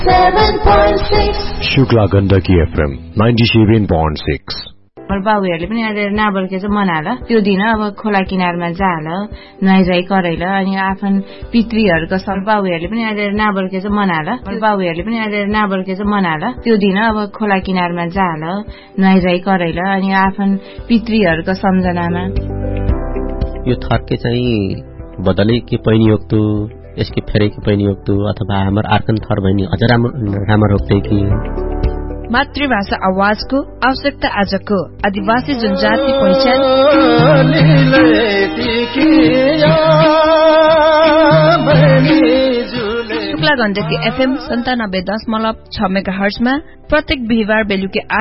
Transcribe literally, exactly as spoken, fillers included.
Shukla Gandaki FM ninety seven point six. बाबुहरूले पनि आज नाबर्के चाहिँ मनाल त्यो दिन अब खोला किनारमा जाल नुहाइधुवाइ करैल अनि आफन पितृहरूको सब बाबुहरूले पनि आज नाबर्के चाहिँ मनाल बाबुहरूले पनि आज नाबर्के चाहिँ मनाल त्यो दिन अब खोला किनारमा जाल नुहाइधुवाइ करैल अनि आफन पितृहरूको सम्झनामा यो थर्के चाहिँ बदले के पैनी होक्तु यसके फेरे के पैनी होक्तु अथवा हाम्रो आर्कन थर भइनी अझ राम्रो राम्रो होक्तै कि मातृभाषा आवाजको आवश्यकता आजको आदिवासी जनजाति पहिचान शुक्ला गण्डकी एफएम सन्तानब्बे दशमलव छ मेगा हर्जमा प्रत्येक बिहिबार बेलुकी आठ